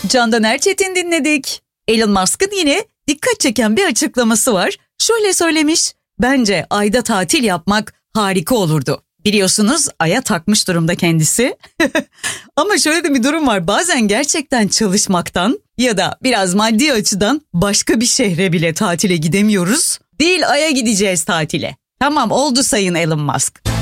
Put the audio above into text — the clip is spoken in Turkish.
Candan Erçetin dinledik. Elon Musk'ın yine dikkat çeken bir açıklaması var. Şöyle söylemiş, bence Ay'da tatil yapmak harika olurdu. Biliyorsunuz Ay'a takmış durumda kendisi. Ama şöyle de bir durum var, bazen gerçekten çalışmaktan ya da biraz maddi açıdan başka bir şehre bile tatile gidemiyoruz. Değil Ay'a gideceğiz tatile. Tamam oldu Sayın Elon Musk.